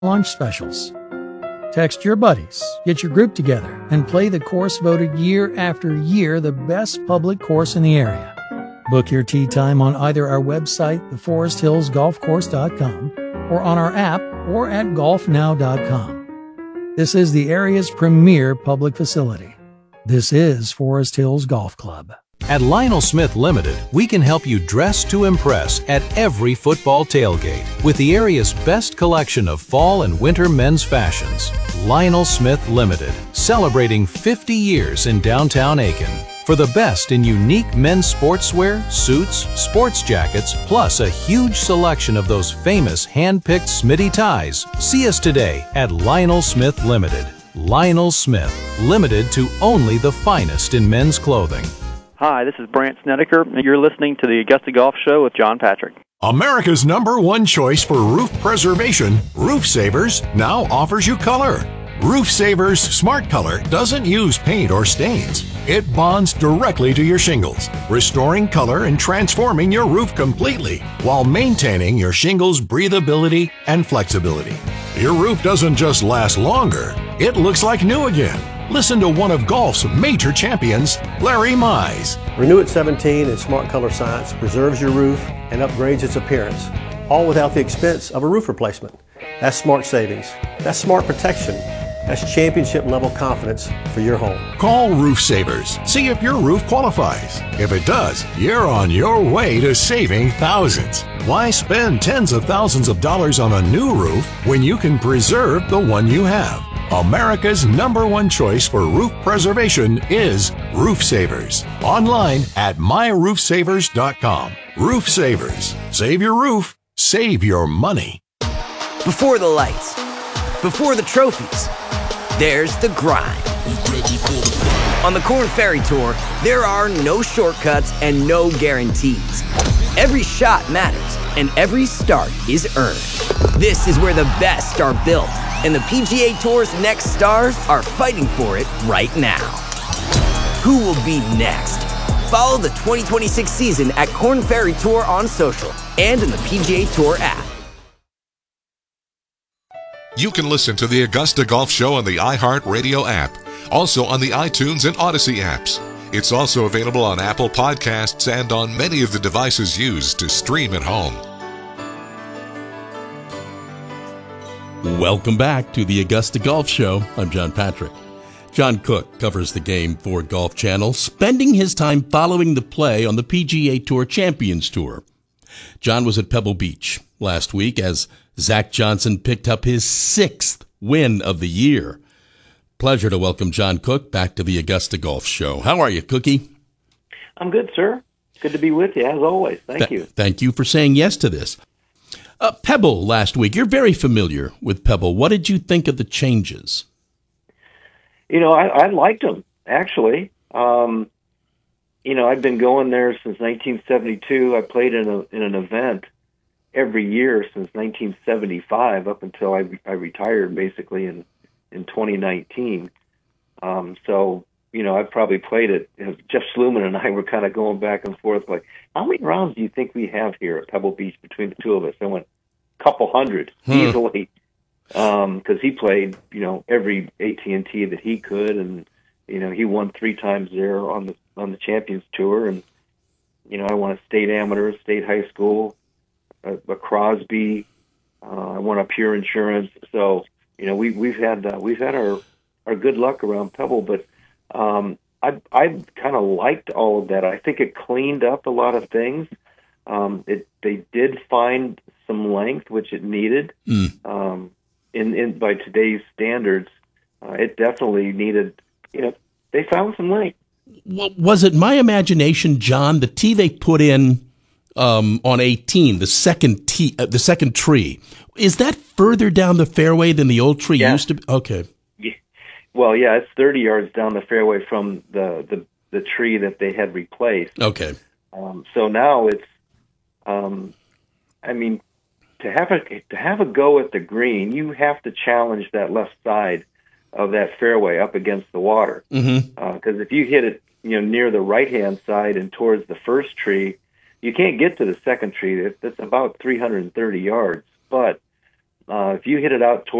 lunch specials. Text your buddies, get your group together, and play the course voted year after year the best public course in the area. Book your tee time on either our website, theforesthillsgolfcourse.com, or on our app, or at golfnow.com. This is the area's premier public facility. This is Forest Hills Golf Club. At Lionel Smith Limited, we can help you dress to impress at every football tailgate with the area's best collection of fall and winter men's fashions. Lionel Smith Limited, celebrating 50 years in downtown Aiken. For the best in unique men's sportswear, suits, sports jackets, plus a huge selection of those famous hand-picked Smitty ties, see us today at Lionel Smith Limited. Lionel Smith, limited to only the finest in men's clothing. Hi, this is Brant Snedeker, and you're listening to the Augusta Golf Show with John Patrick. America's #1 choice for roof preservation, Roof Savers, now offers you color. Roof Savers Smart Color doesn't use paint or stains. It bonds directly to your shingles, restoring color and transforming your roof completely while maintaining your shingles' breathability and flexibility. Your roof doesn't just last longer, it looks like new again. Listen to one of golf's major champions, Larry Mize. Renew at 17 and Smart Color Science preserves your roof and upgrades its appearance, all without the expense of a roof replacement. That's smart savings. That's smart protection. That's championship-level confidence for your home. Call Roof Savers. See if your roof qualifies. If it does, you're on your way to saving thousands. Why spend tens of thousands of dollars on a new roof when you can preserve the one you have? America's #1 choice for roof preservation is Roof Savers. Online at myroofsavers.com. Roof Savers. Save your roof. Save your money. Before the lights, before the trophies, there's the grind. On the Korn Ferry Tour, there are no shortcuts and no guarantees. Every shot matters, and every start is earned. This is where the best are built, and the PGA Tour's next stars are fighting for it right now. Who will be next? Follow the 2026 season at Korn Ferry Tour on social and in the PGA Tour app. You can listen to the Augusta Golf Show on the iHeartRadio app, also on the iTunes and Odyssey apps. It's also available on Apple Podcasts and on many of the devices used to stream at home. Welcome back to the Augusta Golf Show. I'm John Patrick. John Cook covers the game for Golf Channel, spending his time following the play on the PGA Tour Champions Tour. John was at Pebble Beach last week as Zach Johnson picked up his 6th win of the year. Pleasure to welcome John Cook back to the Augusta Golf Show. How are you, Cookie? I'm good, sir. Good to be with you, as always. Thank you. Thank you for saying yes to this. Pebble last week. You're very familiar with Pebble. What did you think of the changes? You know, I liked them, actually. You know, I've been going there since 1972. I played in an event every year since 1975 up until I retired, basically, in 2019. So, you know, I've probably played it. Jeff Sluman and I were kind of going back and forth, like, how many rounds do you think we have here at Pebble Beach between the two of us? I went, couple hundred, easily, because he played, you know, every AT&T that he could, and, you know, he won 3 times there on the Champions Tour, and, you know, I won a state amateur, state high school, a Crosby, I won a Pure Insurance, so, you know, we've had our good luck around Pebble, but I kind of liked all of that. I think it cleaned up a lot of things. They did find some length, which it needed. In by today's standards, it definitely needed. You know, they found some length. Was it my imagination, John? The tee they put in on 18, the second tree, is that further down the fairway than the old tree used to be? Okay. Yeah. Well, yeah, it's 30 yards down the fairway from the tree that they had replaced. Okay. So now it's, I mean, to have a go at the green, you have to challenge that left side of that fairway up against the water. Because if you hit it, you know, near the right-hand side and towards the first tree, you can't get to the second tree. That's about 330 yards. But If you hit it out